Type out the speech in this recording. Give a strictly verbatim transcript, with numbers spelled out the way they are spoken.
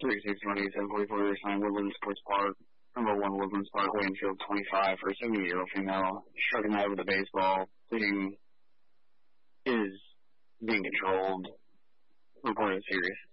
three sixty-one eighty-seven forty-four, sign Woodland Sports Park, number one Woodlands Parkway, infield twenty-five for a seventy-year-old female, struck in the head with a baseball, bleeding, is being controlled, reported serious.